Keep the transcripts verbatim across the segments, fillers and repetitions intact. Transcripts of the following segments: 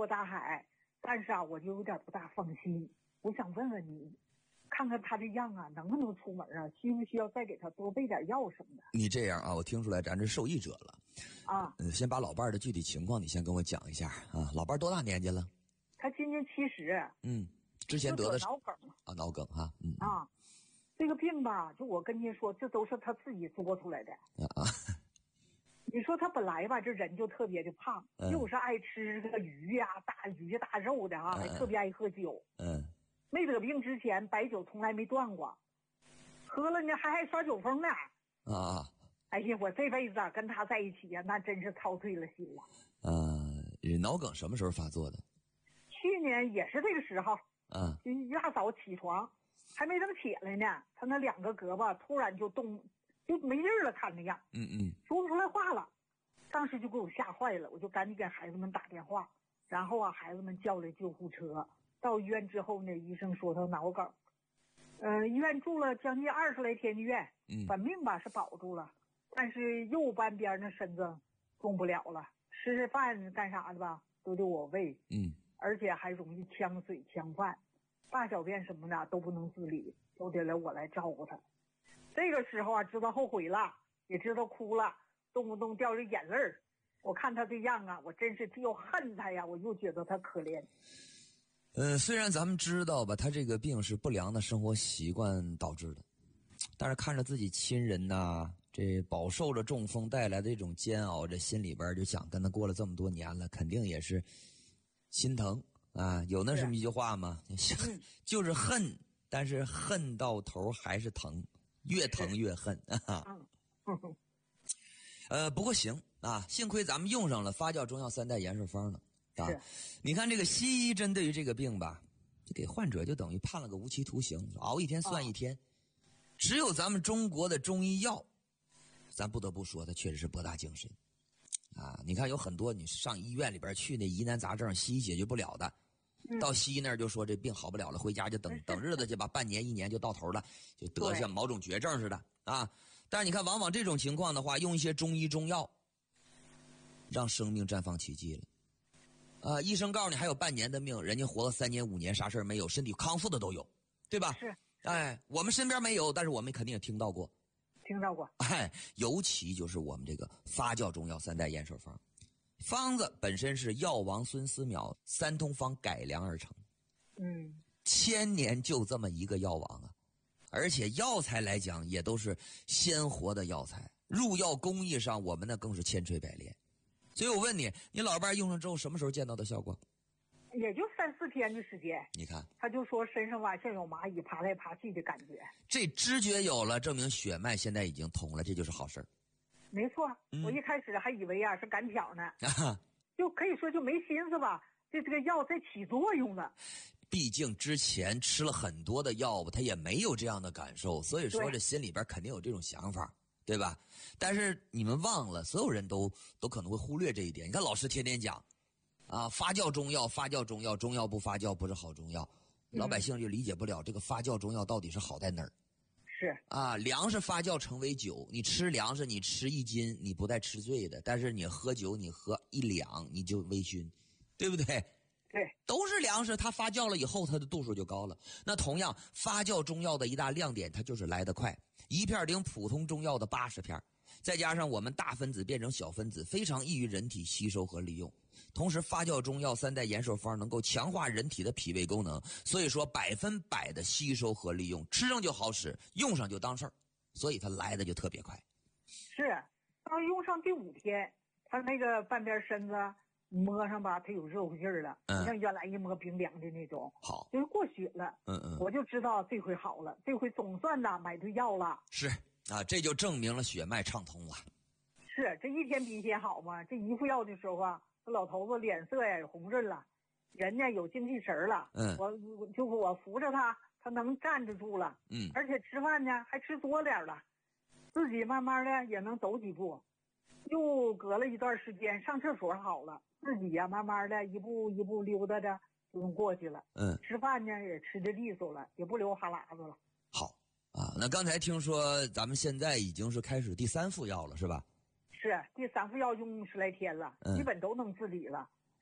过大海，但是啊，我就有点不大放心。我想问问你，看看他这样啊，能不能出门啊？需不需要再给他多备点药什么的？ 你这样啊，我听出来咱这受益者了。 啊， 嗯，先把老伴儿的具体情况你先跟我讲一下啊。老伴儿多大年纪了？ 他今年七十。 嗯，之前得的脑梗啊，脑梗哈、啊，嗯啊，这个病吧，就我跟您说，这都是他自己做出来的啊。 你说他本来吧，这人就特别的胖， 嗯、 又是爱吃这个鱼呀、啊、大鱼大肉的啊， 嗯、 还特别爱喝酒。 嗯， 没得病之前，白酒从来没断过，喝了呢还爱耍酒疯呢。 啊， 哎呀，我这辈子啊跟他在一起呀、啊，那真是操碎了心了。 呃，脑梗什么时候发作的？ 去年也是这个时候， 嗯， 就一大早起床，还没等起来呢，他那两个胳膊突然就动，就没劲儿了，看那样， 嗯嗯， 说不出来话了。当时就给我吓坏了，我就赶紧给孩子们打电话，然后啊，孩子们叫来救护车。到医院之后呢，医生说他脑梗，呃，医院住了将近二十来天的院， 嗯， 本命吧是保住了，但是右半边那身子动不了了，吃饭干啥的吧都得我喂， 嗯， 而且还容易呛水呛饭，大小便什么的都不能自理，都得来我来照顾他。这个时候啊，知道后悔了，也知道哭了，动不动掉着眼泪儿。我看他这样啊，我真是又恨他呀，我又觉得他可怜。 呃，虽然咱们知道吧，他这个病是不良的生活习惯导致的，但是看着自己亲人呐，这饱受着中风带来的这种煎熬，这心里边就想跟他过了这么多年了，肯定也是心疼啊。有那什么一句话吗？ 嗯、 就是恨，但是恨到头还是疼，越疼越恨啊。 嗯嗯嗯呃，不过行啊，幸亏咱们用上了发酵中药三代延寿方呢。啊，你看这个西医针对于这个病吧，就给患者就等于判了个无期徒刑，熬一天算一天。哦、只有咱们中国的中医药，咱不得不说，它确实是博大精深啊。你看有很多你上医院里边去那疑难杂症，西医解决不了的，嗯、到西医那儿就说这病好不了了，回家就等等日子去吧，半年一年就到头了，就得像某种绝症似的啊。但是你看，往往这种情况的话，用一些中医中药，让生命绽放奇迹了。啊、呃，医生告诉你还有半年的命，人家活了三年五年，啥事儿没有，身体康复的都有，对吧？ 是。 哎，我们身边没有，但是我们肯定也听到过。 听到过。 哎，尤其就是我们这个发酵中药三代延寿方，方子本身是药王孙思邈三通方改良而成。 嗯。 千年就这么一个药王啊，而且药材来讲也都是鲜活的药材，入药工艺上我们那更是千锤百炼。所以我问你，你老伴用上之后什么时候见到的效果？ 也就三四天的时间。 你看， 他就说身上吧像有蚂蚁爬来爬去的感觉。 这知觉有了，证明血脉现在已经通了，这就是好事儿。 没错、 嗯， 我一开始还以为啊是赶巧呢，啊、就可以说就没心思吧，这这个药在起作用了。 毕竟之前吃了很多的药物，他也没有这样的感受，所以说这心里边肯定有这种想法。对吧？但是你们忘了，所有人都都可能会忽略这一点。你看老师天天讲，啊，发酵中药，发酵中药，中药不发酵不是好中药， 嗯、 老百姓就理解不了这个发酵中药到底是好在哪儿。 是啊，粮食发酵成为酒，你吃粮食，你吃一斤，你不带吃醉的；但是你喝酒，你喝一两，你就微醺，对不对？ 对， 都是粮食，它发酵了以后，它的度数就高了。那同样，发酵中药的一大亮点，它就是来得快，一片顶普通中药的八十片，再加上我们大分子变成小分子，非常易于人体吸收和利用。同时，发酵中药三代延寿方能够强化人体的脾胃功能，所以说百分百的吸收和利用，吃上就好使，用上就当事儿，所以它来的就特别快。 是，到用上第五天，它那个半边身子。摸上吧，它有热乎劲儿了， 嗯， 像原来一摸冰凉的那种， 好， 就是过血了， 嗯嗯， 我就知道这回好了，这回总算呐买对药了。 是啊，这就证明了血脉畅通了。 是，这一天比一天好嘛。这一副药的时候啊，这老头子脸色呀也红润了，人家有精气神了。 嗯， 我就我扶着他，他能站得住了。 嗯， 而且吃饭呢还吃多点了，自己慢慢的也能走几步。又隔了一段时间，上厕所好了。自己呀、啊，慢慢的一步一步溜达着就能过去了。 嗯， 吃饭呢也吃得利索了，也不流哈喇子了。 好啊，那刚才听说咱们现在已经是开始第三副药了，是吧？ 是，第三副药用十来天了， 嗯、 基本都能自理了。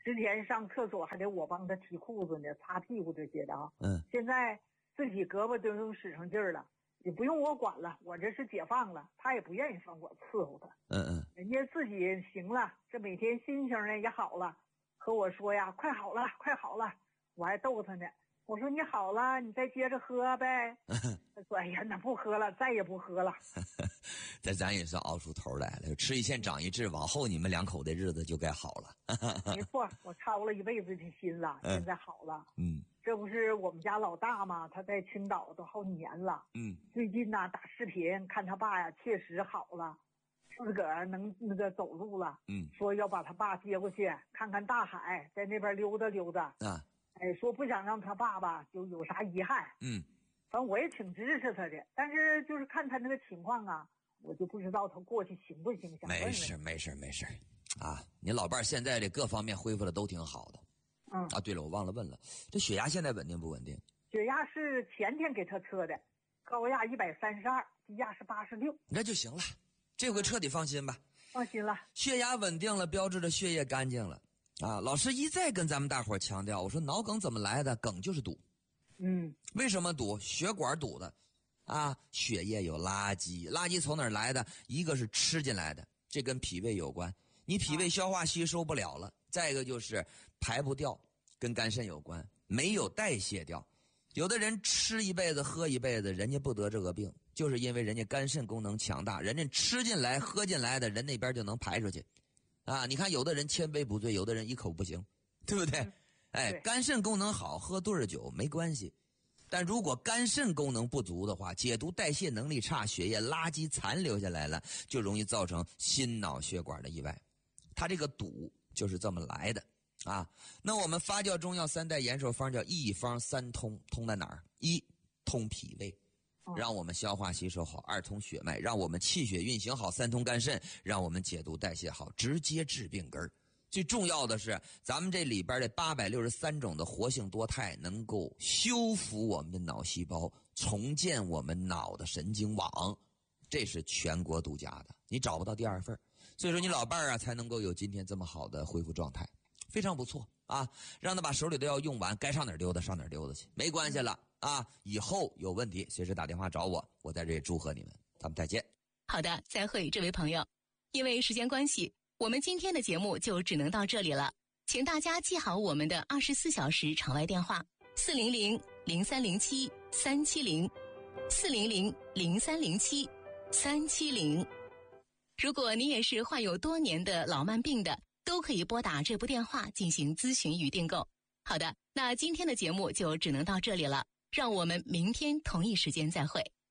之前上厕所还得我帮他提裤子呢、擦屁股这些的啊。 嗯。 现在自己胳膊都能使上劲儿了，也不用我管了，我这是解放了，他也不愿意上我伺候他。 嗯嗯。 人家自己行了，这每天心情呢也好了，和我说呀，快好了，快好了，我还逗他呢。我说你好了，你再接着喝呗。他说哎呀，那不喝了，再也不喝了。 这咱也算熬出头来了，吃一堑长一智，往后你们两口的日子就该好了。 没错，我操了一辈子的心了，现在好了。 嗯， 这不是我们家老大吗？他在青岛都好几年了。 嗯， 最近呢、啊、打视频看他爸呀，确实好了，自个儿能那个走路了。 嗯， 说要把他爸接过去看看大海，在那边溜达溜达。 啊。 哎，说不想让他爸爸就有啥遗憾。 嗯， 反正我也挺支持他的，但是就是看他那个情况啊，我就不知道他过去行不行。想问问没事没事没事，啊，你老伴儿现在这各方面恢复的都挺好的。 嗯。 啊，对了，我忘了问了，这血压现在稳定不稳定？ 血压是前天给他测的，高压一百三十二，低压是八十六。 那就行了，这回彻底放心吧。 放心了， 血压稳定了，标志着血液干净了。啊，老师一再跟咱们大伙儿强调，我说脑梗怎么来的？梗就是堵。 嗯， 为什么堵？血管堵的，啊，血液有垃圾，垃圾从哪儿来的？一个是吃进来的，这跟脾胃有关，你脾胃消化吸收不了了；再一个就是排不掉，跟肝肾有关，没有代谢掉。有的人吃一辈子喝一辈子，人家不得这个病，就是因为人家肝肾功能强大，人家吃进来喝进来的人那边就能排出去。啊，你看有的人千杯不醉，有的人一口不行，对不对？嗯、哎， 对， 肝肾功能好，喝对儿酒没关系。但如果肝肾功能不足的话，解毒代谢能力差，血液垃圾残留下来了，就容易造成心脑血管的意外。它这个堵就是这么来的啊。那我们发酵中药三代延寿方叫一方三通，通在哪儿？一，通脾胃，让我们消化吸收好；二通血脉，让我们气血运行好；三通肝肾，让我们解毒代谢好，直接治病根儿。最重要的是，咱们这里边的八百六十三种的活性多肽能够修复我们的脑细胞，重建我们脑的神经网，这是全国独家的，你找不到第二份。所以说你老伴儿啊才能够有今天这么好的恢复状态，非常不错啊！让他把手里的药用完，该上哪儿溜达上哪儿溜达去，没关系了啊！以后有问题随时打电话找我，我在这里祝贺你们，咱们再见。 好的，再会，这位朋友。因为时间关系，我们今天的节目就只能到这里了，请大家记好我们的二十四小时场外电话：四零零零三零七三七零，四零零零三零七三七零。如果你也是患有多年的老慢病的，都可以拨打这部电话进行咨询与订购。好的，那今天的节目就只能到这里了，让我们明天同一时间再会。